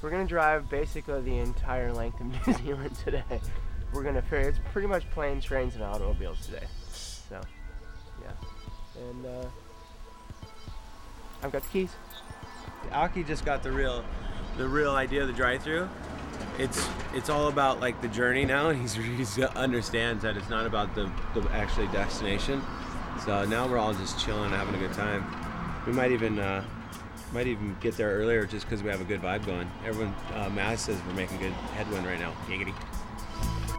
We're gonna drive basically the entire length of New Zealand today. We're gonna ferry. It's pretty much planes, trains, and automobiles today. So, yeah. And I've got the keys. Aki just got the real idea of the drive-through. It's all about like the journey now, and he understands that it's not about the actually destination. So now we're all just chilling and having a good time. We might even get there earlier just because we have a good vibe going. Everyone, Maz says we're making good headwind right now. Giggity.